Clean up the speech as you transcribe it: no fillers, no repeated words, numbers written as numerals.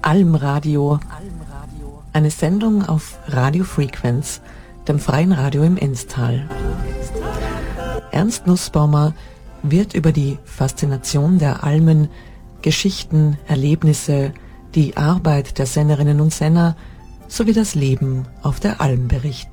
Almradio, eine Sendung auf Radio Frequenz, dem freien Radio im Enztal. Ernst Nussbaumer wird über die Faszination der Almen, Geschichten, Erlebnisse, die Arbeit der Sennerinnen und Senner sowie das Leben auf der Alm berichten.